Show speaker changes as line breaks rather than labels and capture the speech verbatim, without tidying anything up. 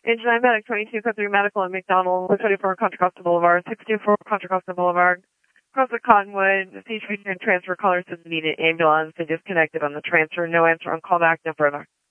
Engine nine Medic, twenty-two Code three Medical at McDonald, twenty-four Contra Costa Boulevard, sixty-four Contra Costa Boulevard, across the Cottonwood, C H P and transfer caller says needed ambulance and disconnected on the transfer. No answer on callback, no further.